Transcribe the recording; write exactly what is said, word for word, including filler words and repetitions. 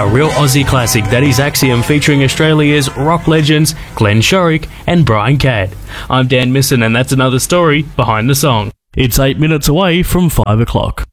a real Aussie classic that is Axiom, featuring Australia's rock legends Glenn Shorrock and Brian Cadd. I'm Dan Misson, and that's another story behind the song. It's eight minutes away from five o'clock.